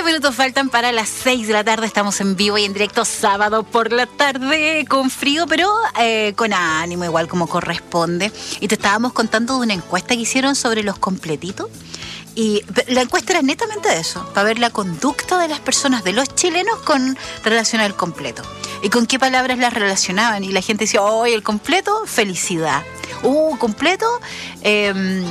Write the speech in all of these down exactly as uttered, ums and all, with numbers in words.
minutos faltan para las seis de la tarde. Estamos en vivo y en directo sábado por la tarde, con frío, pero eh, con ánimo, igual como corresponde. Y te estábamos contando de una encuesta que hicieron sobre los completitos. Y la encuesta era netamente de eso, para ver la conducta de las personas, de los chilenos, con relación al completo. Y con qué palabras las relacionaban. Y la gente decía, oh, el completo, felicidad. Uh, completo eh,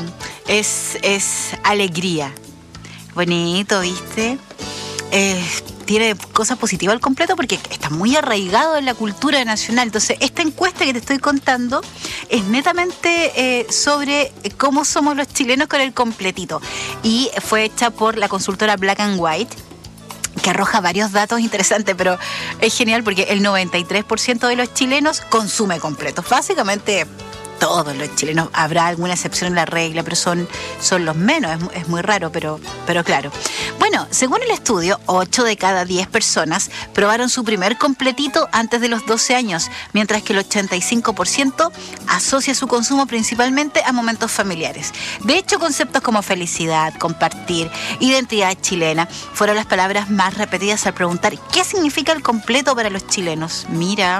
es, es alegría. Bonito, ¿viste? Eh, tiene cosas positivas el completo porque está muy arraigado en la cultura nacional. Entonces, esta encuesta que te estoy contando es netamente eh, sobre cómo somos los chilenos con el completito. Y fue hecha por la consultora Black and White, que arroja varios datos interesantes, pero es genial porque el noventa y tres por ciento de los chilenos consume completos. Básicamente todos los chilenos, habrá alguna excepción en la regla, pero son, son los menos, es, es muy raro, pero, pero claro. Bueno, según el estudio, ocho de cada diez personas probaron su primer completito antes de los doce años, mientras que el ochenta y cinco por ciento asocia su consumo principalmente a momentos familiares. De hecho, conceptos como felicidad, compartir, identidad chilena fueron las palabras más repetidas al preguntar ¿qué significa el completo para los chilenos? Mira.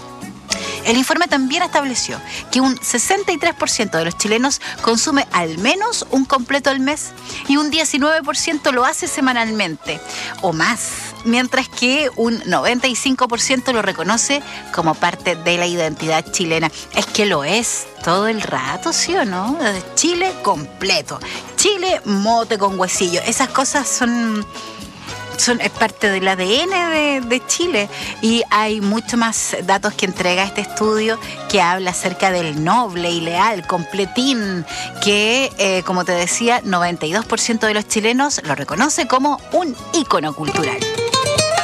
El informe también estableció que un sesenta y tres por ciento de los chilenos consume al menos un completo al mes y un diecinueve por ciento lo hace semanalmente o más, mientras que un noventa y cinco por ciento lo reconoce como parte de la identidad chilena. Es que lo es todo el rato, ¿sí o no? Chile completo, Chile mote con huesillo, esas cosas son... Son, es parte del A D N de, de Chile y hay mucho más datos que entrega este estudio que habla acerca del noble y leal completín que, eh, como te decía, noventa y dos por ciento de los chilenos lo reconoce como un ícono cultural.